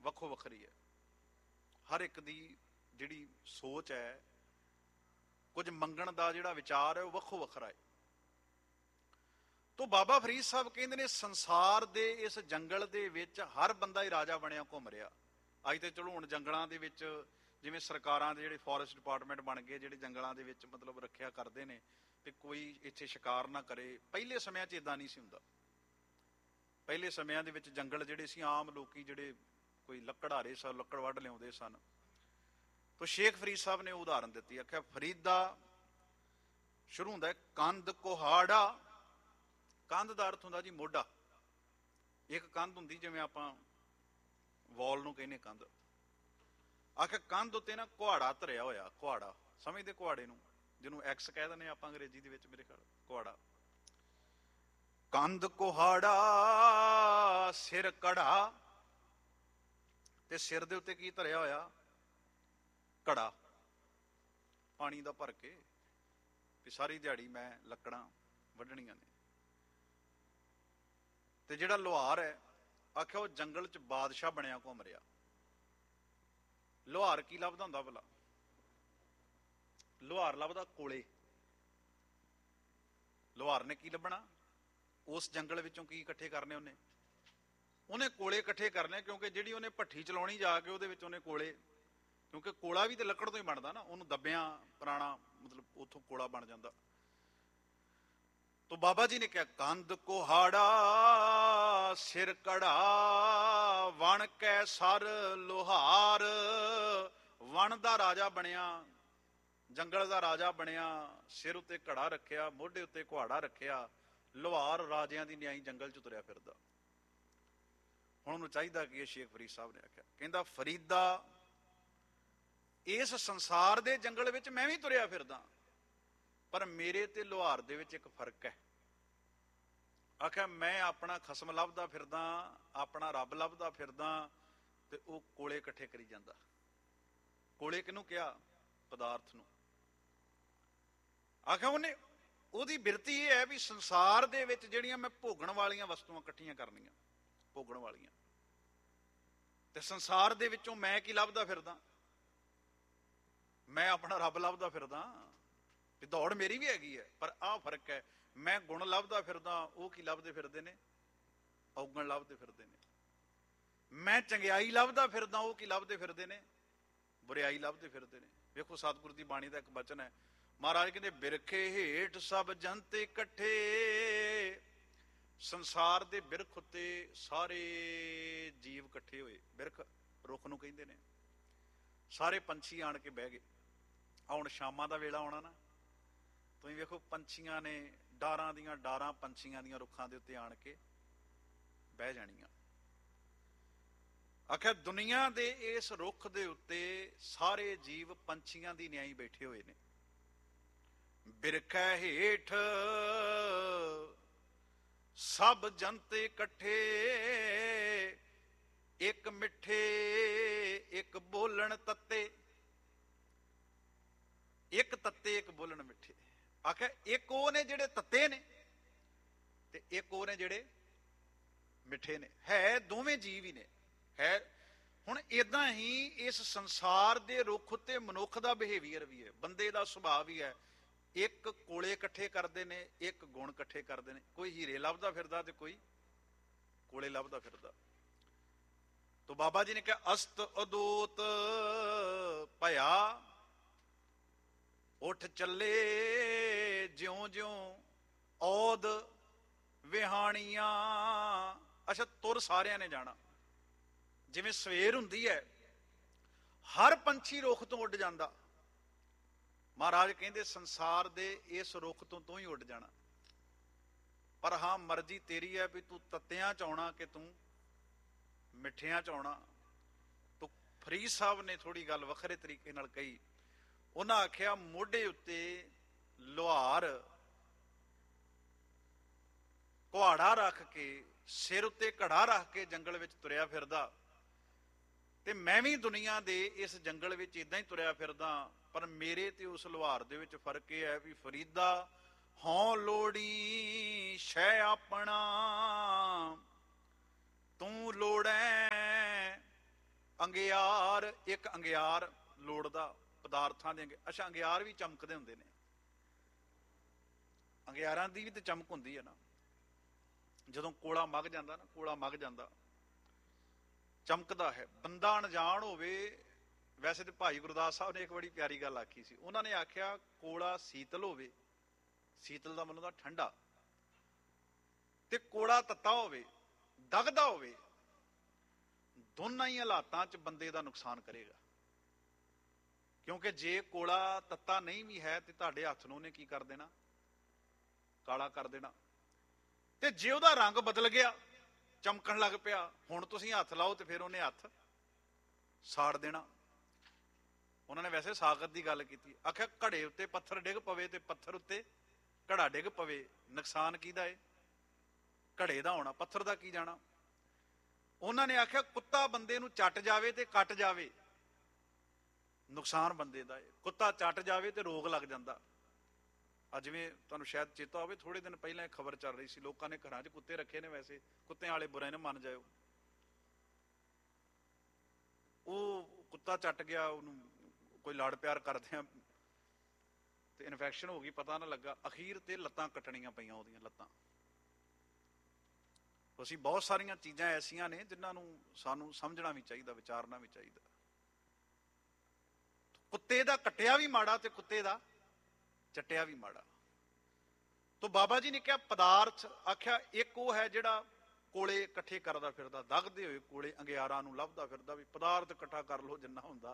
ਵੱਖੋ ਵੱਖਰੀ ਹੈ। ਹਰ ਇੱਕ ਦੀ ਜਿਹੜੀ ਸੋਚ ਹੈ, ਕੁਝ ਮੰਗਣ ਦਾ ਜਿਹੜਾ ਵਿਚਾਰ ਹੈ, ਉਹ ਵੱਖੋ ਵੱਖਰਾ ਹੈ। ਤੋ ਬਾਬਾ ਫਰੀਦ ਸਾਹਿਬ ਕਹਿੰਦੇ ਨੇ ਸੰਸਾਰ ਦੇ ਇਸ ਜੰਗਲ ਦੇ ਵਿੱਚ ਹਰ ਬੰਦਾ ਹੀ ਰਾਜਾ ਬਣਿਆ ਘੁੰਮ ਰਿਹਾ। ਅੱਜ ਤੇ ਚਲੋ ਹੁਣ ਜੰਗਲਾਂ ਦੇ ਵਿੱਚ ਜਿਵੇਂ ਸਰਕਾਰਾਂ ਦੇ ਜਿਹੜੇ ਫੋਰੈਸਟ ਡਿਪਾਰਟਮੈਂਟ ਬਣ ਗਏ, ਜਿਹੜੇ ਜੰਗਲਾਂ ਦੇ ਵਿੱਚ ਮਤਲਬ ਰੱਖਿਆ ਕਰਦੇ ਨੇ ਤੇ ਕੋਈ ਇੱਥੇ ਸ਼ਿਕਾਰ ਨਾ ਕਰੇ। ਪਹਿਲੇ ਸਮਿਆਂ 'ਚ ਇਦਾਂ ਨਹੀਂ ਸੀ ਹੁੰਦਾ। ਪਹਿਲੇ ਸਮਿਆਂ ਦੇ ਵਿੱਚ ਜੰਗਲ ਜਿਹੜੇ ਸੀ, ਆਮ ਲੋਕੀ ਜਿਹੜੇ ਕੋਈ ਲੱਕੜਹਾਰੇ ਸਨ, ਲੱਕੜ ਵੱਢ ਲਿਆਉਂਦੇ ਸਨ। ਤੋ ਸ਼ੇਖ ਫਰੀਦ ਸਾਹਿਬ ਨੇ ਉਦਾਹਰਨ ਦਿੱਤੀ, ਆਖਿਆ ਫਰੀਦਾ ਸ਼ੁਰੂ ਹੁੰਦਾ ਕੰਧ ਕੁਹਾੜਾ। ਕੰਧ ਦਾ ਅਰਥ ਹੁੰਦਾ ਜੀ ਮੋਢਾ। ਇੱਕ ਕੰਧ ਹੁੰਦੀ ਜਿਵੇਂ ਆਪਾਂ ਵਾਲ ਨੂੰ ਕਹਿੰਦੇ ਕੰਧ। ਆਖਿਆ ਕੰਧ ਉੱਤੇ ਨਾ ਕੁਹਾੜਾ ਧਰਿਆ ਹੋਇਆ। ਕੁਹਾੜਾ ਸਮਝਦੇ ਕੁਹਾੜੇ ਨੂੰ, ਜਿਹਨੂੰ ਐਕਸ ਕਹਿ ਦਿੰਦੇ ਆਪਾਂ ਅੰਗਰੇਜ਼ੀ ਦੇ ਵਿੱਚ, ਮੇਰੇ ਖਿਆਲ ਕੁਹਾੜਾ। ਕੰਧ ਕੁਹਾੜਾ ਸਿਰ ਕੜਾ, ਤੇ ਸਿਰ ਦੇ ਉੱਤੇ ਕੀ ਧਰਿਆ ਹੋਇਆ? ਕੜਾ ਪਾਣੀ ਦਾ ਭਰ ਕੇ, ਵੀ ਸਾਰੀ ਦਿਹਾੜੀ ਮੈਂ ਲੱਕੜਾਂ ਵੱਢਣੀਆਂ ਨੇ। ਤੇ ਜਿਹੜਾ ਲੁਹਾਰ ਹੈ, ਆਖਿਆ ਉਹ ਜੰਗਲ 'ਚ ਬਾਦਸ਼ਾਹ ਬਣਿਆ ਘੁੰਮ ਰਿਹਾ। ਲੁਹਾਰ ਕੀ ਲੱਭਦਾ ਹੁੰਦਾ ਭਲਾ? ਲੁਹਾਰ ਲੱਭਦਾ ਕੋਲੇ। ਲੁਹਾਰ ਨੇ ਕੀ ਲੱਭਣਾ? ਉਸ ਜੰਗਲ ਵਿੱਚੋਂ ਕੀ ਇਕੱਠੇ ਕਰਨੇ ਉਹਨੇ ਕੋਲੇ ਇਕੱਠੇ ਕਰਨੇ, ਕਿਉਂਕਿ ਜਿਹੜੀ ਉਹਨੇ ਭੱਠੀ ਚਲਾਉਣੀ ਜਾ ਕੇ ਉਹਦੇ ਵਿੱਚ ਉਹਨੇ ਕੋਲੇ, ਕਿਉਂਕਿ ਕੋਲਾ ਵੀ ਤੇ ਲੱਕੜ ਤੋਂ ਹੀ ਬਣਦਾ ਨਾ, ਉਹਨੂੰ ਦੱਬਿਆਂ ਪੁਰਾਣਾ ਮਤਲਬ ਉੱਥੋਂ ਕੋਲਾ ਬਣ ਜਾਂਦਾ। ਤੋ ਬਾਬਾ ਜੀ ਨੇ ਕਿਹਾ ਕੰਧ ਕੁਹਾੜਾ ਸਿਰ ਕੜਾ, ਵਣ ਕੈ ਸਰ ਲੋਹਾਰ। ਵਣ ਦਾ ਰਾਜਾ ਬਣਿਆ, ਜੰਗਲ ਦਾ ਰਾਜਾ ਬਣਿਆ, ਸਿਰ ਉੱਤੇ ਘੜਾ ਰੱਖਿਆ, ਮੋਢੇ ਉੱਤੇ ਕੁਹਾੜਾ ਰੱਖਿਆ। ਲੁਹਾਰ ਰਾਜਿਆਂ ਦੀ ਨਿਆਈ ਜੰਗਲ 'ਚ ਤੁਰਿਆ ਫਿਰਦਾ। ਹੁਣ ਉਹਨੂੰ ਚਾਹੀਦਾ ਕਿ ਇਹ ਸ਼ੇਖ ਫਰੀਦ ਸਾਹਿਬ ਨੇ ਆਖਿਆ, ਕਹਿੰਦਾ ਫਰੀਦਾ ਇਸ ਸੰਸਾਰ ਦੇ ਜੰਗਲ ਵਿੱਚ ਮੈਂ ਵੀ ਤੁਰਿਆ ਫਿਰਦਾ, ਪਰ ਮੇਰੇ ਤੇ ਲੁਹਾਰ ਦੇ ਵਿੱਚ ਇੱਕ ਫਰਕ ਹੈ। ਆਖਿਆ ਮੈਂ ਆਪਣਾ ਖਸਮ ਲੱਭਦਾ ਫਿਰਦਾ, ਆਪਣਾ ਰੱਬ ਲੱਭਦਾ ਫਿਰਦਾ, ਤੇ ਉਹ ਕੋਲੇ ਇਕੱਠੇ ਕਰੀ ਜਾਂਦਾ। ਕੋਲੇ ਕਿਹਨੂੰ ਕਿਹਾ? ਪਦਾਰਥ ਨੂੰ। ਆਖਿਆ ਉਹਦੀ ਬਿਰਤੀ ਇਹ ਹੈ ਵੀ ਸੰਸਾਰ ਦੇ ਵਿੱਚ ਜਿਹੜੀਆਂ ਮੈਂ ਭੋਗਣ ਵਾਲੀਆਂ ਵਸਤੂਆਂ ਇਕੱਠੀਆਂ ਕਰਨੀਆਂ, ਭੋਗਣ ਵਾਲੀਆਂ। ਤੇ ਸੰਸਾਰ ਦੇ ਵਿੱਚੋਂ ਮੈਂ ਕੀ ਲੱਭਦਾ ਫਿਰਦਾ? ਮੈਂ ਆਪਣਾ ਰੱਬ ਲੱਭਦਾ ਫਿਰਦਾ। ਵੀ ਦੌੜ ਮੇਰੀ ਵੀ ਹੈਗੀ ਹੈ, ਪਰ ਆਹ ਫਰਕ ਹੈ, ਮੈਂ ਗੁਣ ਲੱਭਦਾ ਫਿਰਦਾ, ਉਹ ਕੀ ਲੱਭਦੇ ਫਿਰਦੇ ਨੇ? ਔਗਣ ਲੱਭਦੇ ਫਿਰਦੇ ਨੇ। ਮੈਂ ਚੰਗਿਆਈ ਲੱਭਦਾ ਫਿਰਦਾ, ਉਹ ਕੀ ਲੱਭਦੇ ਫਿਰਦੇ ਨੇ? ਬੁਰਿਆਈ ਲੱਭਦੇ ਫਿਰਦੇ ਨੇ। ਵੇਖੋ ਸਤਿਗੁਰੂ ਦੀ ਬਾਣੀ ਦਾ ਇੱਕ ਬਚਨ ਹੈ, ਮਹਾਰਾਜ ਕਹਿੰਦੇ ਬਿਰਖੇ ਹੇਠ ਸਭ ਜੰਤ ਇਕੱਠੇ। ਸੰਸਾਰ ਦੇ ਬਿਰਖ ਉੱਤੇ ਸਾਰੇ ਜੀਵ ਇਕੱਠੇ ਹੋਏ। ਬਿਰਖ ਰੁੱਖ ਨੂੰ ਕਹਿੰਦੇ ਨੇ। ਸਾਰੇ ਪੰਛੀ ਆਣ ਕੇ ਬਹਿ ਗਏ। ਹੁਣ ਸ਼ਾਮਾਂ ਦਾ ਵੇਲਾ ਆਉਣਾ ਨਾ, ਤੁਸੀਂ ਵੇਖੋ ਪੰਛੀਆਂ ਨੇ ਡਾਰਾਂ ਦੀਆਂ ਡਾਰਾਂ ਪੰਛੀਆਂ ਦੀਆਂ ਰੁੱਖਾਂ ਦੇ ਉੱਤੇ ਆਣ ਕੇ ਬਹਿ ਜਾਣੀਆਂ। ਆਖਿਆ ਦੁਨੀਆ ਦੇ ਇਸ ਰੁੱਖ ਦੇ ਉੱਤੇ ਸਾਰੇ ਜੀਵ ਪੰਛੀਆਂ ਦੀ ਨਿਆਈ ਬੈਠੇ ਹੋਏ ਨੇ। ਬਿਰਖੈ ਹੇਠ ਸਭ ਜੰਤ ਇਕੱਠੇ, ਇੱਕ ਮਿੱਠੇ ਇੱਕ ਬੋਲਣ ਤੱਤੇ। ਇੱਕ ਤੱਤੇ ਇੱਕ ਬੋਲਣ ਮਿੱਠੇ। ਆਖਿਆ ਇੱਕ ਉਹ ਨੇ ਜਿਹੜੇ ਤੱਤੇ ਨੇ, ਤੇ ਇੱਕ ਉਹ ਨੇ ਜਿਹੜੇ ਮਿੱਠੇ ਨੇ। ਹੈ ਦੋਵੇਂ ਜੀਵ ਹੀ ਨੇ। ਹੈ ਹੁਣ ਏਦਾਂ ਹੀ ਇਸ ਸੰਸਾਰ ਦੇ ਰੁੱਖ ਉੱਤੇ ਮਨੁੱਖ ਦਾ ਬਿਹੇਵੀਅਰ ਵੀ ਹੈ, ਬੰਦੇ ਦਾ ਸੁਭਾਅ ਵੀ ਹੈ। ਇੱਕ ਕੋਲੇ ਇਕੱਠੇ ਕਰਦੇ ਨੇ, ਇੱਕ ਗੁਣ ਇਕੱਠੇ ਕਰਦੇ ਨੇ। ਕੋਈ ਹੀਰੇ ਲੱਭਦਾ ਫਿਰਦਾ ਤੇ ਕੋਈ ਕੋਲੇ ਲੱਭਦਾ ਫਿਰਦਾ। ਤੋ ਬਾਬਾ ਜੀ ਨੇ ਕਿਹਾ ਅਸਤ ਅਦੂਤ ਭਇਆ, ਉੱਠ ਚੱਲੇ ਜਿਉਂ ਜਿਉਂ ਔਦ ਵਿਹਾਣੀਆਂ। ਅੱਛਾ, ਤੁਰ ਸਾਰਿਆਂ ਨੇ ਜਾਣਾ। ਜਿਵੇਂ ਸਵੇਰ ਹੁੰਦੀ ਹੈ, ਹਰ ਪੰਛੀ ਰੁੱਖ ਤੋਂ ਉੱਡ ਜਾਂਦਾ। ਮਹਾਰਾਜ ਕਹਿੰਦੇ ਸੰਸਾਰ ਦੇ ਇਸ ਰੁੱਖ ਤੋਂ ਤੂੰ ਹੀ ਉੱਡ ਜਾਣਾ, ਪਰ ਹਾਂ ਮਰਜ਼ੀ ਤੇਰੀ ਹੈ ਵੀ ਤੂੰ ਤੱਤਿਆਂ ਚ ਆਉਣਾ ਕਿ ਤੂੰ ਮਿੱਠਿਆਂ ਚ ਆਉਣਾ। ਤੂੰ ਫਰੀਦ ਸਾਹਿਬ ਨੇ ਥੋੜੀ ਗੱਲ ਵੱਖਰੇ ਤਰੀਕੇ ਨਾਲ ਕਹੀ। ਉਹਨਾਂ ਆਖਿਆ ਮੋਢੇ ਉੱਤੇ ਲੁਹਾਰ ਕੁਹਾੜਾ ਰੱਖ ਕੇ, ਸਿਰ ਉੱਤੇ ਘੜਾ ਰੱਖ ਕੇ ਜੰਗਲ ਵਿੱਚ ਤੁਰਿਆ ਫਿਰਦਾ, ਤੇ ਮੈਂ ਵੀ ਦੁਨੀਆ ਦੇ ਇਸ ਜੰਗਲ ਵਿੱਚ ਇਦਾਂ ਹੀ ਤੁਰਿਆ ਫਿਰਦਾ, ਪਰ ਮੇਰੇ ਤੇ ਉਸ ਲੁਹਾਰ ਦੇ ਵਿੱਚ ਫਰਕ ਇਹ ਹੈ ਵੀ ਫਰੀਦਾ ਹਉ ਲੋੜੀ ਸ਼ੈ ਆਪਣਾ, ਤੂੰ ਲੋੜੈ ਅੰਗਿਆਰ, ਇੱਕ ਅੰਗਿਆਰ ਲੋੜਦਾ ਪਦਾਰਥਾਂ ਦੇ। ਅੱਛਾ, ਅੰਗਿਆਰ ਵੀ ਚਮਕਦੇ ਹੁੰਦੇ ਨੇ, ਅੰਗਿਆਰਾਂ ਦੀ ਵੀ ਤੇ ਚਮਕ ਹੁੰਦੀ ਹੈ ਨਾ। ਜਦੋਂ ਕੋਲਾ ਮੱਗ ਜਾਂਦਾ ਨਾ, ਕੋਲਾ ਮੱਗ ਜਾਂਦਾ, ਚਮਕਦਾ ਹੈ। ਬੰਦਾ ਅਣਜਾਣ ਹੋਵੇ, ਵੈਸੇ ਤੇ ਭਾਈ ਗੁਰਦਾਸ ਸਾਹਿਬ ਨੇ ਇੱਕ ਬੜੀ ਪਿਆਰੀ ਗੱਲ ਆਖੀ ਸੀ। ਉਹਨਾਂ ਨੇ ਆਖਿਆ ਕੋਲਾ ਸੀਤਲ ਹੋਵੇ, ਸੀਤਲ ਦਾ ਮਤਲਬ ਠੰਡਾ, ਤੇ ਕੋਲਾ ਤੱਤਾ ਹੋਵੇ, ਦਗਦਾ ਹੋਵੇ, ਦੋਨਾਂ ਹੀ ਹਾਲਾਤਾਂ 'ਚ ਬੰਦੇ ਦਾ ਨੁਕਸਾਨ ਕਰੇਗਾ। ਕਿਉਂਕਿ ਜੇ ਕੋਲਾ ਤੱਤਾ ਨਹੀਂ ਵੀ ਹੈ ਤੇ ਤੁਹਾਡੇ ਹੱਥ ਨੂੰ ਉਹਨੇ ਕੀ ਕਰ ਦੇਣਾ, ਕਾਲਾ ਕਰ ਦੇਣਾ। ਤੇ ਜੇ ਉਹਦਾ ਰੰਗ ਬਦਲ ਗਿਆ, ਚਮਕਣ ਲੱਗ ਪਿਆ, ਹੁਣ ਤੁਸੀਂ ਹੱਥ ਲਾਓ ਤੇ ਫਿਰ ਉਹਨੇ ਹੱਥ ਸਾੜ ਦੇਣਾ। ਉਹਨਾਂ ਨੇ ਵੈਸੇ ਸਾਖਤ ਦੀ ਗੱਲ ਕੀਤੀ, ਆਖਿਆ ਘੜੇ ਉੱਤੇ ਪੱਥਰ ਡਿੱਗ ਪਵੇ ਤੇ ਪੱਥਰ ਉੱਤੇ ਘੜਾ ਡਿੱਗ ਪਵੇ, ਨੁਕਸਾਨ ਕਿਹਦਾ ਏ? ਘੜੇ ਦਾ ਹੋਣਾ, ਪੱਥਰ ਦਾ ਕੀ ਜਾਣਾ। ਉਹਨਾਂ ਨੇ ਆਖਿਆ ਕੁੱਤਾ ਬੰਦੇ ਨੂੰ ਚੱਟ ਜਾਵੇ ਤੇ ਕੱਟ ਜਾਵੇ, ਨੁਕਸਾਨ ਬੰਦੇ ਦਾ ਏ। ਕੁੱਤਾ ਚੱਟ ਜਾਵੇ ਤੇ ਰੋਗ ਲੱਗ ਜਾਂਦਾ। ਅੱਜ ਜਿਵੇਂ ਤੁਹਾਨੂੰ ਸ਼ਾਇਦ ਚੇਤਾ ਹੋਵੇ, ਥੋੜੇ ਦਿਨ ਪਹਿਲਾਂ ਇੱਕ ਖਬਰ ਚੱਲ ਰਹੀ ਸੀ, ਲੋਕਾਂ ਨੇ ਘਰਾਂ 'ਚ ਕੁੱਤੇ ਰੱਖੇ ਨੇ, ਵੈਸੇ ਕੁੱਤਿਆਂ ਵਾਲੇ ਬੁਰੇ ਨਾ ਮੰਨ ਜਾਇਓ। ਉਹ ਕੁੱਤਾ ਚੱਟ ਗਿਆ, ਉਹਨੂੰ ਕੋਈ ਲਾੜ ਪਿਆਰ ਕਰਦਿਆਂ ਤੇ ਇਨਫੈਕਸ਼ਨ ਹੋ ਗਈ, ਪਤਾ ਨਾ ਲੱਗਾ, ਅਖੀਰ ਤੇ ਲੱਤਾਂ ਕੱਟਣੀਆਂ ਪਈਆਂ ਉਹਦੀਆਂ ਲੱਤਾਂ। ਅਸੀਂ ਬਹੁਤ ਸਾਰੀਆਂ ਚੀਜ਼ਾਂ ਐਸੀਆਂ ਨੇ ਜਿਨ੍ਹਾਂ ਨੂੰ ਸਾਨੂੰ ਸਮਝਣਾ ਵੀ ਚਾਹੀਦਾ, ਵਿਚਾਰਨਾ ਵੀ ਚਾਹੀਦਾ। ਕੁੱਤੇ ਦਾ ਕੱਟਿਆ ਵੀ ਮਾੜਾ ਤੇ ਕੁੱਤੇ ਦਾ ਚੱਟਿਆ ਵੀ ਮਾੜਾ। ਤੋ ਬਾਬਾ ਜੀ ਨੇ ਕਿਹਾ ਪਦਾਰਥ, ਆਖਿਆ ਇੱਕ ਉਹ ਹੈ ਜਿਹੜਾ ਕੋਲੇ ਇਕੱਠੇ ਕਰਦਾ ਫਿਰਦਾ, ਦਗਦੇ ਹੋਏ ਕੋਲੇ ਅੰਗਿਆਰਾਂ ਨੂੰ ਲੱਭਦਾ ਫਿਰਦਾ, ਵੀ ਪਦਾਰਥ ਇਕੱਠਾ ਕਰ ਲੋ ਜਿੰਨਾ ਹੁੰਦਾ,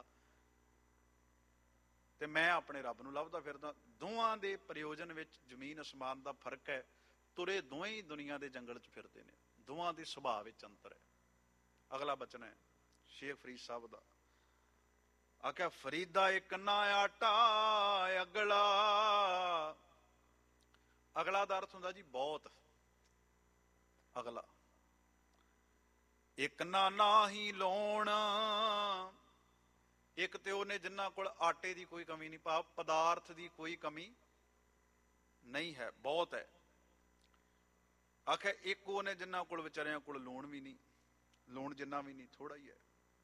ਤੇ ਮੈਂ ਆਪਣੇ ਰੱਬ ਨੂੰ ਲੱਭਦਾ ਫਿਰਦਾ। ਦੋਵਾਂ ਦੇ ਪ੍ਰਯੋਜਨ ਵਿੱਚ ਜ਼ਮੀਨ ਅਸਮਾਨ ਦਾ ਫਰਕ ਹੈ। ਤੁਰੇ ਦੋਵੇਂ ਹੀ ਦੁਨੀਆ ਦੇ ਜੰਗਲ 'ਚ ਫਿਰਦੇ ਨੇ, ਦੋਵਾਂ ਦੇ ਸੁਭਾਅ ਵਿੱਚ ਅੰਤਰ ਹੈ। ਅਗਲਾ ਬਚਨ ਹੈ ਸ਼ੇਖ ਫਰੀਦ ਸਾਹਿਬ ਦਾ, ਆਖਿਆ ਫਰੀਦਾ ਇੱਕ ਨਾ ਆਟਾ ਅਗਲਾ। ਅਗਲਾ ਦਾ ਅਰਥ ਹੁੰਦਾ ਜੀ ਬਹੁਤ, ਅਗਲਾ। ਇੱਕ ਨਾ ਹੀ ਲਾਉਣ, ਇੱਕ ਤੇ ਉਹਨੇ ਜਿਨ੍ਹਾਂ ਕੋਲ ਆਟੇ ਦੀ ਕੋਈ ਕਮੀ ਨਹੀਂ, ਭਾਵ ਪਦਾਰਥ ਦੀ ਕੋਈ ਕਮੀ ਨਹੀਂ ਹੈ, ਬਹੁਤ ਹੈ। ਆਖਿਆ ਇੱਕ ਉਹਨੇ ਜਿਨ੍ਹਾਂ ਕੋਲ ਵਿਚਾਰਿਆਂ ਕੋਲ ਲੂਣ ਵੀ ਨਹੀਂ, ਲੂਣ ਜਿੰਨਾ ਵੀ ਨਹੀਂ, ਥੋੜਾ ਹੀ ਹੈ।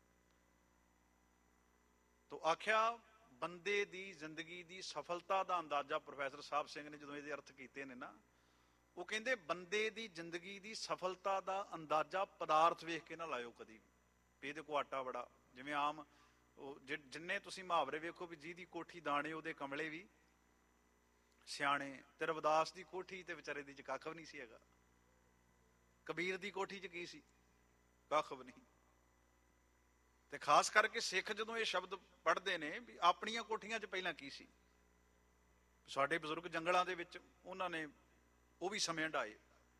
ਤੋ ਆਖਿਆ ਬੰਦੇ ਦੀ ਜ਼ਿੰਦਗੀ ਦੀ ਸਫਲਤਾ ਦਾ ਅੰਦਾਜ਼ਾ ਪ੍ਰੋਫੈਸਰ ਸਾਹਿਬ ਸਿੰਘ ਨੇ ਜਦੋਂ ਇਹਦੇ ਅਰਥ ਕੀਤੇ ਨੇ ਨਾ, ਉਹ ਕਹਿੰਦੇ ਬੰਦੇ ਦੀ ਜ਼ਿੰਦਗੀ ਦੀ ਸਫਲਤਾ ਦਾ ਅੰਦਾਜ਼ਾ ਪਦਾਰਥ ਵੇਖ ਕੇ ਨਾ ਲਾਇਓ ਕਦੀ ਵੀ ਇਹਦੇ ਕੋਲ ਆਟਾ ਬੜਾ। ਜਿਵੇਂ ਆਮ ਉਹ ਜਿੰਨੇ ਤੁਸੀਂ ਮੁਹਾਵਰੇ ਵੇਖੋ ਵੀ ਜਿਹਦੀ ਕੋਠੀ ਦਾਣੇ ਉਹਦੇ ਕਮਲੇ ਵੀ ਸਿਆਣੇ, ਤੇ ਰਵਿਦਾਸ ਦੀ ਕੋਠੀ ਤੇ ਵਿਚਾਰੇ ਦੀ 'ਚ ਕੱਖ ਵੀ ਨਹੀਂ ਸੀ ਹੈਗਾ। ਕਬੀਰ ਦੀ ਕੋਠੀ 'ਚ ਕੀ ਸੀ? ਕੱਖ ਵੀ ਨਹੀਂ। ਤੇ ਖਾਸ ਕਰਕੇ ਸਿੱਖ ਜਦੋਂ ਇਹ ਸ਼ਬਦ ਪੜ੍ਹਦੇ ਨੇ ਵੀ ਆਪਣੀਆਂ ਕੋਠੀਆਂ 'ਚ ਪਹਿਲਾਂ ਕੀ ਸੀ, ਸਾਡੇ ਬਜ਼ੁਰਗ ਜੰਗਲਾਂ ਦੇ ਵਿੱਚ ਉਹਨਾਂ ਨੇ ਉਹ ਵੀ ਸਮੇਂ ਹੰਢਾਏ।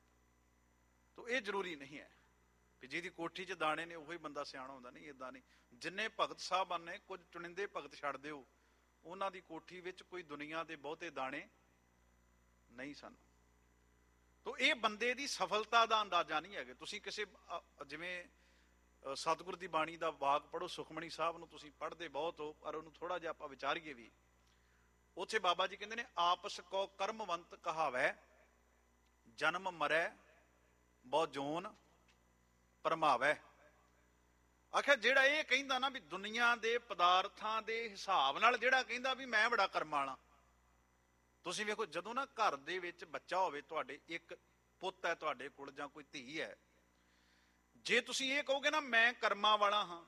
ਤਾਂ ਇਹ ਜ਼ਰੂਰੀ ਨਹੀਂ ਹੈ ਵੀ ਜਿਹਦੀ ਕੋਠੀ 'ਚ ਦਾਣੇ ਨੇ ਉਹੀ ਬੰਦਾ ਸਿਆਣਾ ਹੁੰਦਾ, ਨਹੀਂ, ਏਦਾਂ ਨਹੀਂ। ਜਿੰਨੇ ਭਗਤ ਸਾਹਿਬਾਨ ਨੇ, ਕੁਝ ਚੁਣਿੰਦੇ ਭਗਤ ਛੱਡ ਦਿਓ, ਉਹਨਾਂ ਦੀ ਕੋਠੀ ਵਿੱਚ ਕੋਈ ਦੁਨੀਆ ਦੇ ਬਹੁਤੇ ਦਾਣੇ ਨਹੀਂ ਸਨ। ਤਾਂ ਇਹ ਬੰਦੇ ਦੀ ਸਫਲਤਾ ਦਾ ਅੰਦਾਜ਼ਾ ਨਹੀਂ ਹੈਗੇ। ਤੁਸੀਂ ਕਿਸੇ ਜਿਵੇਂ ਸਤਿਗੁਰ ਦੀ ਬਾਣੀ ਦਾ ਵਾਕ ਪੜ੍ਹੋ, ਸੁਖਮਣੀ ਸਾਹਿਬ ਨੂੰ ਤੁਸੀਂ ਪੜ੍ਹਦੇ ਬਹੁਤ ਹੋ, ਪਰ ਉਹਨੂੰ ਥੋੜਾ ਜਿਹਾ ਆਪਾਂ ਵਿਚਾਰੀਏ ਵੀ। ਉੱਥੇ ਬਾਬਾ ਜੀ ਕਹਿੰਦੇ ਨੇ ਆਪਸ ਕੋ ਕਰਮਵੰਤ ਕਹਾਵੈ, ਜਨਮ ਮਰੈ ਬਹੁ ਜੋਨ ਭਰਮਾਵੈ। ਆਖਿਆ ਜਿਹੜਾ ਇਹ ਕਹਿੰਦਾ ਨਾ ਵੀ ਦੁਨੀਆ ਦੇ ਪਦਾਰਥਾਂ ਦੇ ਹਿਸਾਬ ਨਾਲ ਜਿਹੜਾ ਕਹਿੰਦਾ ਵੀ ਮੈਂ ਬੜਾ ਕਰਮਾਂ ਵਾਲਾ, ਤੁਸੀਂ ਵੇਖੋ ਜਦੋਂ ਨਾ ਘਰ ਦੇ ਵਿੱਚ ਬੱਚਾ ਹੋਵੇ, ਤੁਹਾਡੇ ਇੱਕ ਪੁੱਤ ਹੈ ਤੁਹਾਡੇ ਕੋਲ ਜਾਂ ਕੋਈ ਧੀ ਹੈ, ਜੇ ਤੁਸੀਂ ਇਹ ਕਹੋਗੇ ਨਾ ਮੈਂ ਕਰਮਾਂ ਵਾਲਾ ਹਾਂ,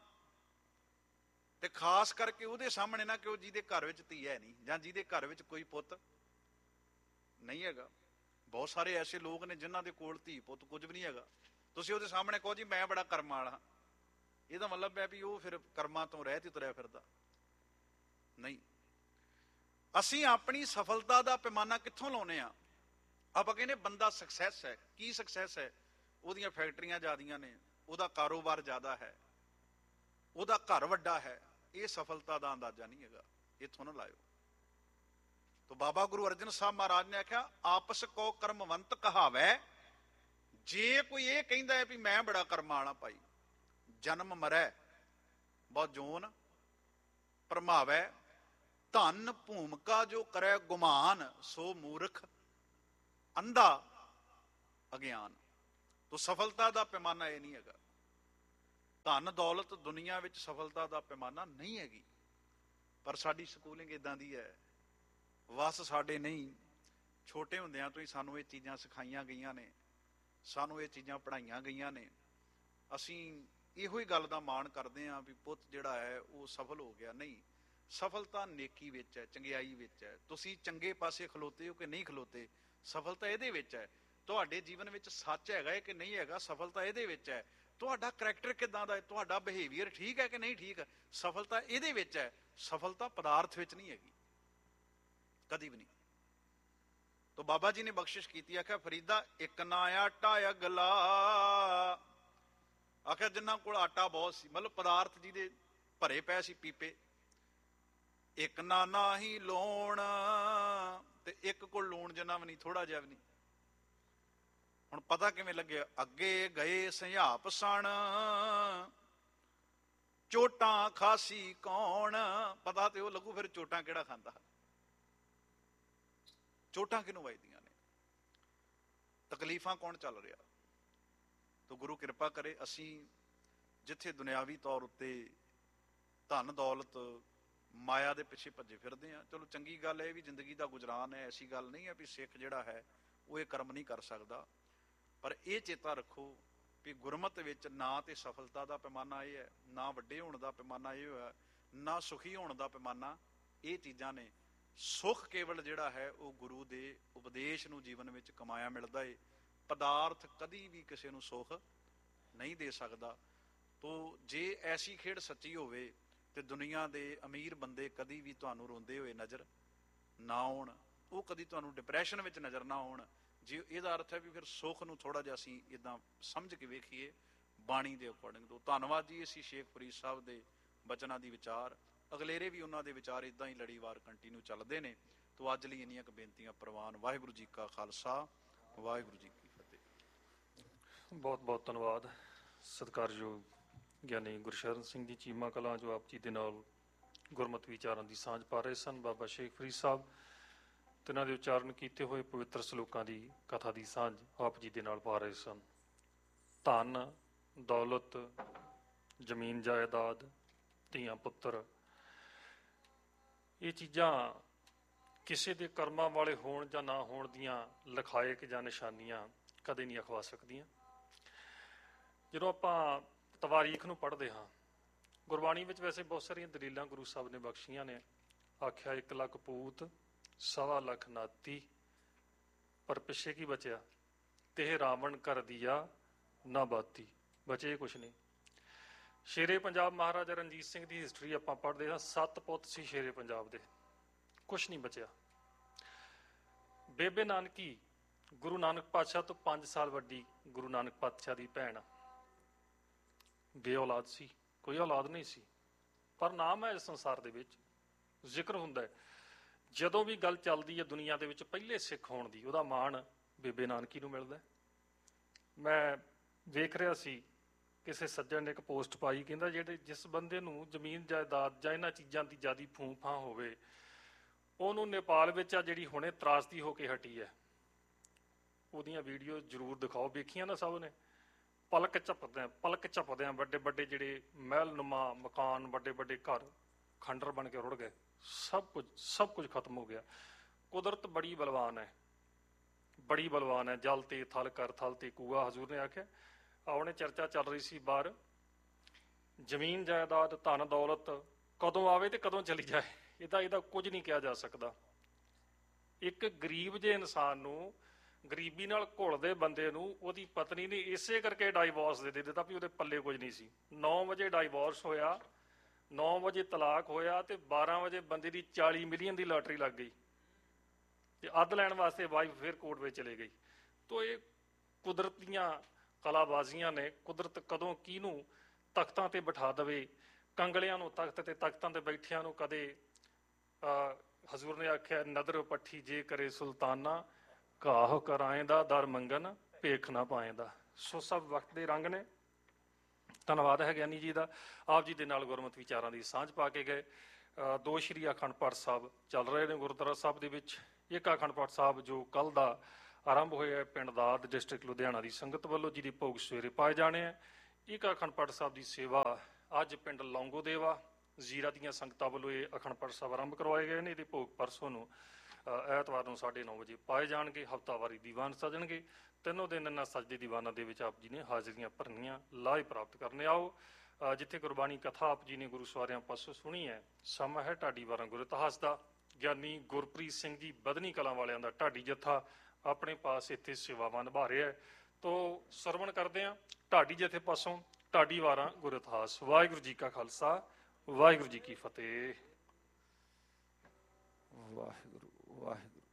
ਤੇ ਖਾਸ ਕਰਕੇ ਉਹਦੇ ਸਾਹਮਣੇ ਨਾ ਕਿ ਉਹ ਜਿਹਦੇ ਘਰ ਵਿੱਚ ਧੀ ਹੈ ਨਹੀਂ ਜਾਂ ਜਿਹਦੇ ਘਰ ਵਿੱਚ ਕੋਈ ਪੁੱਤ ਨਹੀਂ ਹੈਗਾ। ਬਹੁਤ ਸਾਰੇ ਐਸੇ ਲੋਕ ਨੇ ਜਿਨ੍ਹਾਂ ਦੇ ਕੋਲ ਧੀ ਪੁੱਤ ਕੁਝ ਵੀ ਨਹੀਂ ਹੈਗਾ, ਤੁਸੀਂ ਉਹਦੇ ਸਾਹਮਣੇ ਕਹੋ ਜੀ ਮੈਂ ਬੜਾ ਕਰਮਾਂ ਵਾਲਾ, ਇਹਦਾ ਮਤਲਬ ਹੈ ਵੀ ਉਹ ਫਿਰ ਕਰਮਾਂ ਤੋਂ ਰਹਿਤ ਹੀ ਤੁਰਿਆ ਫਿਰਦਾ। ਨਹੀਂ, ਅਸੀਂ ਆਪਣੀ ਸਫਲਤਾ ਦਾ ਪੈਮਾਨਾ ਕਿੱਥੋਂ ਲਾਉਨੇ ਆ? ਆਪਾਂ ਕਹਿੰਦੇ ਬੰਦਾ ਸਕਸੈਸ ਹੈ। ਕੀ ਸਕਸੈਸ ਹੈ? ਉਹਦੀਆਂ ਫੈਕਟਰੀਆਂ ਜ਼ਿਆਦੀਆਂ ਨੇ, ਉਹਦਾ ਕਾਰੋਬਾਰ ਜ਼ਿਆਦਾ ਹੈ, ਉਹਦਾ ਘਰ ਵੱਡਾ ਹੈ। ਇਹ ਸਫਲਤਾ ਦਾ ਅੰਦਾਜ਼ਾ ਨਹੀਂ ਹੈਗਾ, ਇੱਥੋਂ ਨਾ ਲਾਇਓ। ਤਾਂ ਬਾਬਾ ਗੁਰੂ ਅਰਜਨ ਸਾਹਿਬ ਮਹਾਰਾਜ ਨੇ ਆਖਿਆ ਆਪਸ ਕੋ ਕਰਮਵੰਤ ਕਹਾਵੈ। ਜੇ ਕੋਈ ਇਹ ਕਹਿੰਦਾ ਹੈ ਵੀ ਮੈਂ ਬੜਾ ਕਰਮਾਂ ਵਾਲਾ ਭਾਈ, ਜਨਮ ਮਰੈ ਬਹੁ ਜੋਨ ਭਰਮਾਵੈ, ਧਨ ਭੂਮਿਕਾ ਜੋ ਕਰੈ ਗੁਮਾਨ, ਸੋ ਮੂਰਖ ਅੰਧਾ ਅਗਿਆਨ। ਤੋ ਸਫਲਤਾ ਦਾ ਪੈਮਾਨਾ ਇਹ ਨਹੀਂ ਹੈਗਾ। ਧਨ ਦੌਲਤ ਦੁਨੀਆ ਵਿੱਚ ਸਫਲਤਾ ਦਾ ਪੈਮਾਨਾ ਨਹੀਂ ਹੈਗੀ। ਪਰ ਸਾਡੀ ਸਕੂਲਿੰਗ ਇਦਾਂ ਦੀ ਹੈ, ਵਸ ਸਾਡੇ ਨਹੀਂ। ਛੋਟੇ ਹੁੰਦਿਆਂ ਤੋਂ ਹੀ ਸਾਨੂੰ ਇਹ ਚੀਜ਼ਾਂ ਸਿਖਾਈਆਂ ਗਈਆਂ ਨੇ, ਸਾਨੂੰ ਇਹ ਚੀਜ਼ਾਂ ਪੜ੍ਹਾਈਆਂ ਗਈਆਂ ਨੇ। ਅਸੀਂ ਇਹੋ ਹੀ ਗੱਲ ਦਾ ਮਾਣ ਕਰਦੇ ਹਾਂ ਵੀ ਪੁੱਤ ਜਿਹੜਾ ਹੈ ਉਹ ਸਫਲ ਹੋ ਗਿਆ। ਨਹੀਂ, ਸਫਲਤਾ ਨੇਕੀ ਵਿੱਚ ਹੈ, ਚੰਗਿਆਈ ਵਿੱਚ ਹੈ। ਤੁਸੀਂ ਚੰਗੇ ਪਾਸੇ ਖਲੋਤੇ ਹੋ ਕਿ ਨਹੀਂ ਖਲੋਤੇ, ਸਫਲਤਾ ਇਹਦੇ ਵਿੱਚ ਹੈ। ਤੁਹਾਡੇ ਜੀਵਨ ਵਿੱਚ ਸੱਚ ਹੈਗਾ ਹੈ ਕਿ ਨਹੀਂ ਹੈਗਾ, ਸਫਲਤਾ ਇਹਦੇ ਵਿੱਚ ਹੈ। ਤੁਹਾਡਾ ਕਰੈਕਟਰ ਕਿੱਦਾਂ ਦਾ ਹੈ, ਤੁਹਾਡਾ ਬਿਹੇਵੀਅਰ ਠੀਕ ਹੈ ਕਿ ਨਹੀਂ ਠੀਕ ਹੈ, ਸਫਲਤਾ ਇਹਦੇ ਵਿੱਚ ਹੈ। ਸਫਲਤਾ ਪਦਾਰਥ ਵਿੱਚ ਨਹੀਂ ਹੈਗੀ, ਕਦੀ ਵੀ ਨਹੀਂ। ਤਾਂ ਬਾਬਾ ਜੀ ਨੇ ਬਖਸ਼ਿਸ਼ ਕੀਤੀ, ਆਖਿਆ ਫਰੀਦਾ ਇੱਕ ਨਾ ਆਟਾ ਅਗਲਾ। ਆਖਿਆ ਜਿਨ੍ਹਾਂ ਕੋਲ ਆਟਾ ਬਹੁਤ ਸੀ, ਮਤਲਬ ਪਦਾਰਥ ਜਿਹਦੇ ਭਰੇ ਪਏ ਸੀ ਪੀਪੇ, ਇੱਕ ਨਾ ਹੀ ਲੋਣ, ਤੇ ਇੱਕ ਕੋਲ ਲੂਣ ਜਿੰਨਾ ਵੀ ਨਹੀਂ, ਥੋੜਾ ਜਿਹਾ ਵੀ ਨਹੀਂ। ਹੁਣ ਪਤਾ ਕਿਵੇਂ ਲੱਗਿਆ? ਅੱਗੇ ਗਏ ਸਿਆਪ ਸਣ, ਚੋਟਾਂ ਖਾਸੀ ਕੌਣ। ਪਤਾ ਤੇ ਉਹ ਲੱਗੂ, ਫਿਰ ਚੋਟਾਂ ਕਿਹੜਾ ਖਾਂਦਾ, ਚੋਟਾਂ ਕਿਹਨੂੰ ਵੱਜਦੀਆਂ ਨੇ, ਤਕਲੀਫਾਂ ਕੌਣ ਚੱਲ ਰਿਹਾ। ਤਾਂ ਗੁਰੂ ਕਿਰਪਾ ਕਰੇ, ਅਸੀਂ ਜਿੱਥੇ ਦੁਨਿਆਵੀ ਤੌਰ ਉੱਤੇ ਧਨ ਦੌਲਤ ਮਾਇਆ ਦੇ ਪਿੱਛੇ ਭੱਜੇ ਫਿਰਦੇ ਹਾਂ, ਚਲੋ ਚੰਗੀ ਗੱਲ ਹੈ, ਇਹ ਵੀ ਜ਼ਿੰਦਗੀ ਦਾ ਗੁਜਰਾਨ ਹੈ। ਐਸੀ ਗੱਲ ਨਹੀਂ ਹੈ ਵੀ ਸਿੱਖ ਜਿਹੜਾ ਹੈ ਉਹ ਇਹ ਕਰਮ ਨਹੀਂ ਕਰ ਸਕਦਾ। ਪਰ ਇਹ ਚੇਤਾ ਰੱਖੋ ਵੀ ਗੁਰਮਤਿ ਵਿੱਚ ਨਾ ਤੇ ਸਫਲਤਾ ਦਾ ਪੈਮਾਨਾ ਇਹ ਹੈ, ਨਾ ਵੱਡੇ ਹੋਣ ਦਾ ਪੈਮਾਨਾ ਇਹ ਹੋਇਆ, ਨਾ ਸੁਖੀ ਹੋਣ ਦਾ ਪੈਮਾਨਾ ਇਹ ਚੀਜ਼ਾਂ ਨੇ। ਸੁਖ ਕੇਵਲ ਜਿਹੜਾ ਹੈ ਉਹ ਗੁਰੂ ਦੇ ਉਪਦੇਸ਼ ਨੂੰ ਜੀਵਨ ਵਿੱਚ ਕਮਾਇਆ ਮਿਲਦਾ ਏ। ਪਦਾਰਥ ਕਦੀ ਵੀ ਕਿਸੇ ਨੂੰ ਸੁਖ ਨਹੀਂ ਦੇ ਸਕਦਾ। ਤੋ ਜੇ ਐਸੀ ਖੇਡ ਸੱਚੀ ਹੋਵੇ ਤੇ ਦੁਨੀਆ ਦੇ ਅਮੀਰ ਬੰਦੇ ਕਦੀ ਵੀ ਤੁਹਾਨੂੰ ਰੋਂਦੇ ਹੋਏ ਨਜ਼ਰ ਨਾ ਆਉਣ, ਉਹ ਕਦੀ ਤੁਹਾਨੂੰ ਡਿਪਰੈਸ਼ਨ ਵਿੱਚ ਨਜ਼ਰ ਨਾ ਆਉਣ। ਜੇ ਇਹਦਾ ਅਰਥ ਹੈ ਵੀ ਫਿਰ ਸੁੱਖ ਨੂੰ ਥੋੜਾ ਜਿਹਾ ਅਸੀਂ ਇਦਾਂ ਸਮਝ ਕੇ ਵੇਖੀਏ ਬਾਣੀ ਦੇ ਅਕੋਰਡਿੰਗ। ਤੋਂ ਧੰਨਵਾਦ ਜੀ। ਅਸੀਂ ਸ਼ੇਖ ਫਰੀਦ ਸਾਹਿਬ ਦੇ ਬਚਨਾਂ ਦੀ ਵਿਚਾਰ, ਅਗਲੇਰੇ ਵੀ ਉਹਨਾਂ ਦੇ ਵਿਚਾਰ ਇਦਾਂ ਹੀ ਲੜੀਵਾਰ ਕੰਟੀਨਿਊ ਚੱਲਦੇ ਨੇ। ਤੋਂ ਅੱਜ ਲਈ ਇੰਨੀਆਂ ਕੁ ਬੇਨਤੀਆਂ ਪ੍ਰਵਾਨ। ਵਾਹਿਗੁਰੂ ਜੀ ਕਾ ਖਾਲਸਾ, ਵਾਹਿਗੁਰੂ ਜੀ ਕੀ ਫਤਿਹ। ਬਹੁਤ ਬਹੁਤ ਧੰਨਵਾਦ ਸਤਿਕਾਰਯੋਗ ਗਿਆਨੀ ਗੁਰਸ਼ਰਨ ਸਿੰਘ ਜੀ ਚੀਮਾ ਕਲਾਂ, ਜੋ ਆਪ ਜੀ ਦੇ ਨਾਲ ਗੁਰਮਤਿ ਵਿਚਾਰਾਂ ਦੀ ਸਾਂਝ ਪਾ ਰਹੇ ਸਨ। ਬਾਬਾ ਸ਼ੇਖ ਫਰੀਦ ਸਾਹਿਬ ਤੇ ਇਹਨਾਂ ਦੇ ਉਚਾਰਨ ਕੀਤੇ ਹੋਏ ਪਵਿੱਤਰ ਸਲੋਕਾਂ ਦੀ ਕਥਾ ਦੀ ਸਾਂਝ ਆਪ ਜੀ ਦੇ ਨਾਲ ਪਾ ਰਹੇ ਸਨ। ਧਨ ਦੌਲਤ, ਜ਼ਮੀਨ ਜਾਇਦਾਦ, ਧੀਆਂ ਪੁੱਤਰ, ਇਹ ਚੀਜ਼ਾਂ ਕਿਸੇ ਦੇ ਕਰਮਾਂ ਵਾਲੇ ਹੋਣ ਜਾਂ ਨਾ ਹੋਣ ਦੀਆਂ ਲਿਖਾਇਕ ਜਾਂ ਨਿਸ਼ਾਨੀਆਂ ਕਦੇ ਨਹੀਂ ਅਖਵਾ ਸਕਦੀਆਂ। ਜਦੋਂ ਆਪਾਂ ਤਵਾਰੀਖ ਨੂੰ ਪੜ੍ਹਦੇ ਹਾਂ, ਗੁਰਬਾਣੀ ਵਿੱਚ ਵੈਸੇ ਬਹੁਤ ਸਾਰੀਆਂ ਦਲੀਲਾਂ ਗੁਰੂ ਸਾਹਿਬ ਨੇ ਬਖਸ਼ੀਆਂ ਨੇ। ਆਖਿਆ 1 ਲੱਖ ਪੂਤ, 1.25 ਲੱਖ ਨਾਤੀ, ਪਰ ਪਿੱਛੇ ਕੀ ਬਚਿਆ? ਤੇ ਰਾਵਣ ਕਰ ਦਿਆ ਨਾ ਬਾਤੀ। ਬਚੇ ਕੁਛ ਨਹੀਂ। ਸ਼ੇਰੇ ਪੰਜਾਬ ਮਹਾਰਾਜਾ ਰਣਜੀਤ ਸਿੰਘ ਦੀ ਹਿਸਟਰੀ ਆਪਾਂ ਪੜ੍ਹਦੇ ਹਾਂ, 7 ਪੁੱਤ ਸੀ ਸ਼ੇਰੇ ਪੰਜਾਬ ਦੇ, ਕੁਛ ਨਹੀਂ ਬਚਿਆ। ਬੇਬੇ ਨਾਨਕੀ ਗੁਰੂ ਨਾਨਕ ਪਾਤਸ਼ਾਹ ਤੋਂ 5 ਸਾਲ ਵੱਡੀ ਗੁਰੂ ਨਾਨਕ ਪਾਤਸ਼ਾਹ ਦੀ ਭੈਣ, ਬੇ ਔਲਾਦ ਸੀ, ਕੋਈ ਔਲਾਦ ਨਹੀਂ ਸੀ। ਪਰ ਨਾਮ ਹੈ ਇਸ ਸੰਸਾਰ ਦੇ ਵਿੱਚ, ਜ਼ਿਕਰ ਹੁੰਦਾ ਹੈ। ਜਦੋਂ ਵੀ ਗੱਲ ਚੱਲਦੀ ਹੈ ਦੁਨੀਆ ਦੇ ਵਿੱਚ ਪਹਿਲੇ ਸਿੱਖ ਹੋਣ ਦੀ, ਉਹਦਾ ਮਾਣ ਬੇਬੇ ਨਾਨਕੀ ਨੂੰ ਮਿਲਦਾ। ਮੈਂ ਵੇਖ ਰਿਹਾ ਸੀ, ਕਿਸੇ ਸੱਜਣ ਨੇ ਇੱਕ ਪੋਸਟ ਪਾਈ, ਕਹਿੰਦਾ ਜਿਸ ਬੰਦੇ ਨੂੰ ਜ਼ਮੀਨ ਜਾਇਦਾਦ ਜਾਂ ਇਹਨਾਂ ਚੀਜ਼ਾਂ ਦੀ ਜ਼ਿਆਦਾ ਫੂੰ-ਫਾਂ ਹੋਵੇ, ਉਹਨੂੰ ਨੇਪਾਲ ਵਿੱਚ ਆ ਜਿਹੜੀ ਹੁਣੇ ਤਰਾਸਦੀ ਹੋ ਕੇ ਹਟੀ ਹੈ, ਉਹਦੀਆਂ ਵੀਡੀਓ ਜ਼ਰੂਰ ਦਿਖਾਓ। ਵੇਖੀਆਂ ਨਾ ਸਭ ਨੇ? ਪਲਕ ਝਪਦਿਆਂ ਵੱਡੇ ਵੱਡੇ ਜਿਹੜੇ ਮਹਿਲਨੁਮਾ ਮਕਾਨ, ਵੱਡੇ ਵੱਡੇ ਘਰ ਖੰਡਰ ਬਣ ਕੇ ਰੁੜ ਗਏ। ਸਭ ਕੁਝ ਖਤਮ ਹੋ ਗਿਆ। ਕੁਦਰਤ ਬੜੀ ਬਲਵਾਨ ਹੈ, ਬੜੀ ਬਲਵਾਨ ਹੈ। ਜਲ ਤੇ ਥਲ ਕਰ, ਥਲ ਤੇ ਕੂਆ, ਹਜ਼ੂਰ ਨੇ ਆਖਿਆ। ਆਉਣੇ ਚਰਚਾ ਚੱਲ ਰਹੀ ਸੀ ਬਾਹਰ, ਜ਼ਮੀਨ ਜਾਇਦਾਦ, ਧਨ ਦੌਲਤ ਕਦੋਂ ਆਵੇ ਤੇ ਕਦੋਂ ਚਲੀ ਜਾਏ, ਇਹਦਾ ਕੁਝ ਨਹੀਂ ਕਿਹਾ ਜਾ ਸਕਦਾ। ਇੱਕ ਗਰੀਬ ਜਿਹੇ ਇਨਸਾਨ ਨੂੰ, ਗਰੀਬੀ ਨਾਲ ਘੁਲਦੇ ਬੰਦੇ ਨੂੰ, ਉਹਦੀ ਪਤਨੀ ਨੇ ਇਸੇ ਕਰਕੇ ਡਾਈਵੋਰਸ ਦੇ ਦਿੱਤਾ ਵੀ ਉਹਦੇ ਪੱਲੇ ਕੁਝ ਨਹੀਂ ਸੀ। 9 ਵਜੇ ਡਾਈਵੋਰਸ ਹੋਇਆ, 9 ਵਜੇ ਤਲਾਕ ਹੋਇਆ, ਤੇ 12 ਵਜੇ ਬੰਦੇ ਦੀ 40 ਮਿਲੀਅਨ ਦੀ ਲਾਟਰੀ ਲੱਗ ਗਈ, ਤੇ ਅੱਧ ਲੈਣ ਵਾਸਤੇ ਵਾਈਫ ਫਿਰ ਕੋਰਟ ਵਿੱਚ ਚਲੇ ਗਈ। ਤੋ ਇਹ ਕੁਦਰਤ ਦੀਆਂ ਕਲਾਬਾਜ਼ੀਆਂ ਨੇ। ਕੁਦਰਤ ਕਦੋਂ ਕਿਹਨੂੰ ਤਖਤਾਂ ਤੇ ਬਿਠਾ ਦੇਵੇ, ਕੰਗਲਿਆਂ ਨੂੰ ਤਖਤ ਤੇ, ਤਖਤਾਂ ਤੇ ਬੈਠਿਆਂ ਨੂੰ ਕਦੇ ਹਜ਼ੂਰ ਨੇ ਆਖਿਆ ਨਦਰ ਪੱਠੀ ਜੇ ਕਰੇ ਸੁਲਤਾਨਾ, ਘਾਹ ਕਰਾਏਂਦਾ ਦਰ ਮੰਗਨ ਭੇਖ ਨਾ ਪਾਏਂਦਾ। ਸੋ ਸਭ ਵਕਤ ਦੇ ਰੰਗ ਨੇ। ਧੰਨਵਾਦ ਹੈ ਗਿਆਨੀ ਜੀ ਦਾ, ਆਪ ਜੀ ਦੇ ਨਾਲ ਗੁਰਮਤਿ ਵਿਚਾਰਾਂ ਦੀ ਸਾਂਝ ਪਾ ਕੇ ਗਏ। 2 ਸ਼੍ਰੀ ਅਖੰਡ ਪਾਠ ਸਾਹਿਬ ਚੱਲ ਰਹੇ ਨੇ ਗੁਰਦੁਆਰਾ ਸਾਹਿਬ ਦੇ ਵਿੱਚ। ਇੱਕ ਅਖੰਡ ਪਾਠ ਸਾਹਿਬ ਜੋ ਕੱਲ ਦਾ ਆਰੰਭ ਹੋਇਆ ਪਿੰਡ ਦਾਦ, ਡਿਸਟ੍ਰਿਕਟ ਲੁਧਿਆਣਾ ਦੀ ਸੰਗਤ ਵੱਲੋਂ, ਜਿਹਦੀ ਭੋਗ ਸਵੇਰੇ ਪਾਏ ਜਾਣੇ ਆ। ਇੱਕ ਅਖੰਡ ਪਾਠ ਸਾਹਿਬ ਦੀ ਸੇਵਾ ਅੱਜ ਪਿੰਡ ਲੌਂਗੋਦੇਵਾ ਜ਼ੀਰਾ ਦੀਆਂ ਸੰਗਤਾਂ ਵੱਲੋਂ ਇਹ ਅਖੰਡ ਪਾਠ ਸਾਹਿਬ ਆਰੰਭ ਕਰਵਾਏ ਗਏ ਨੇ। ਇਹਦੇ ਭੋਗ ਪਰਸੋਂ ਨੂੰ ਐਤਵਾਰ ਨੂੰ 9:30 ਵਜੇ ਪਾਏ ਜਾਣਗੇ। ਹਫ਼ਤਾਵਾਰੀ ਦੀਵਾਨ ਸਜਣਗੇ। ਤਿੰਨੋਂ ਦਿਨ ਇਹਨਾਂ ਸਜਦੇ ਦੀਵਾਨਾਂ ਦੇ ਵਿੱਚ ਆਪ ਜੀ ਨੇ ਹਾਜ਼ਰੀਆਂ ਭਰਨੀਆਂ, ਲਾਭ ਪ੍ਰਾਪਤ ਕਰਨੇ। ਆਓ ਜਿੱਥੇ ਗੁਰਬਾਣੀ ਕਥਾ ਆਪ ਜੀ ਨੇ ਗੁਰੂ ਸਵਾਰਿਆਂ ਪਾਸੋਂ ਸੁਣੀ ਹੈ। ਸਮਾਂ ਹੈ ਢਾਡੀ ਵਾਰਾਂ ਗੁਰ ਇਤਿਹਾਸ ਦਾ। ਗਿਆਨੀ ਗੁਰਪ੍ਰੀਤ ਸਿੰਘ ਜੀ ਬਦਨੀ ਕਲਾਂ ਵਾਲਿਆਂ ਦਾ ਢਾਡੀ ਜੱਥਾ ਆਪਣੇ ਪਾਸ ਇੱਥੇ ਸੇਵਾਵਾਂ ਨਿਭਾ ਰਿਹਾ ਹੈ। ਤੋ ਸਰਵਣ ਕਰਦੇ ਹਾਂ ਢਾਡੀ ਜਥੇ ਪਾਸੋਂ ਢਾਡੀ ਵਾਰਾਂ ਗੁਰ ਇਤਿਹਾਸ। ਵਾਹਿਗੁਰੂ ਜੀ ਕਾ ਖਾਲਸਾ, ਵਾਹਿਗੁਰੂ ਜੀ ਕੀ ਫਤਿਹ। ਵਾਹਿਗੁਰੂ ਵਾਹਿਗੁਰੂ।